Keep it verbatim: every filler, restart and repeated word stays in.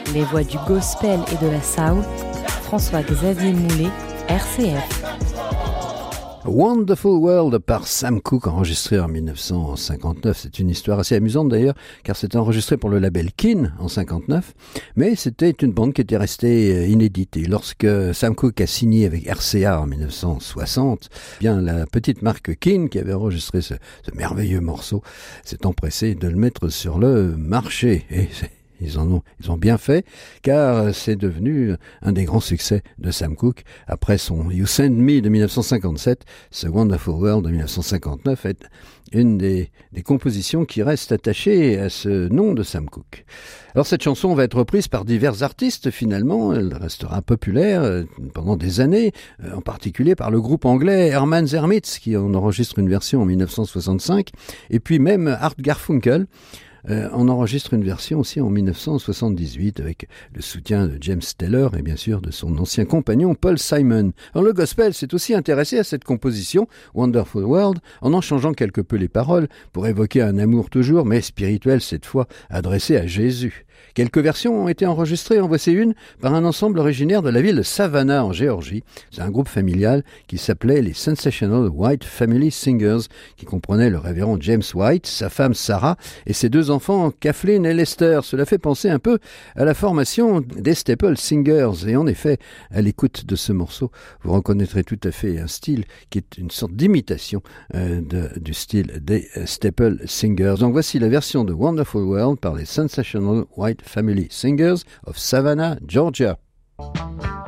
Les voix du gospel et de la South, François-Xavier Moulet, R C F. Wonderful World par Sam Cooke, enregistré en dix-neuf cent cinquante-neuf. C'est une histoire assez amusante d'ailleurs, car c'était enregistré pour le label Kin en cinquante-neuf, mais c'était une bande qui était restée inédite. Et lorsque Sam Cooke a signé avec R C A en dix-neuf cent soixante, bien la petite marque Kin, qui avait enregistré ce, ce merveilleux morceau, s'est empressée de le mettre sur le marché. Et c'est Ils en ont, ils ont bien fait, car c'est devenu un des grands succès de Sam Cooke. Après son You Send Me de dix-neuf cent cinquante-sept, ce Wonderful World de dix-neuf cent cinquante-neuf est une des, des compositions qui restent attachées à ce nom de Sam Cooke. Alors cette chanson va être reprise par divers artistes finalement, elle restera populaire pendant des années, en particulier par le groupe anglais Herman's Hermits, qui en enregistre une version en dix-neuf cent soixante-cinq, et puis même Art Garfunkel. Euh, on enregistre une version aussi en dix-neuf cent soixante-dix-huit avec le soutien de James Taylor et bien sûr de son ancien compagnon Paul Simon. Alors le gospel s'est aussi intéressé à cette composition, Wonderful World, en en changeant quelque peu les paroles pour évoquer un amour toujours, mais spirituel cette fois, adressé à Jésus. Quelques versions ont été enregistrées, en voici une, par un ensemble originaire de la ville de Savannah en Géorgie. C'est un groupe familial qui s'appelait les Sensational White Family Singers, qui comprenait le révérend James White, sa femme Sarah et ses deux enfants Kathleen et Lester. Cela fait penser un peu à la formation des Staple Singers. Et en effet, à l'écoute de ce morceau, vous reconnaîtrez tout à fait un style qui est une sorte d'imitation euh, de, du style des Staple Singers. Donc voici la version de Wonderful World par les Sensational White Family Singers of Savannah, Georgia.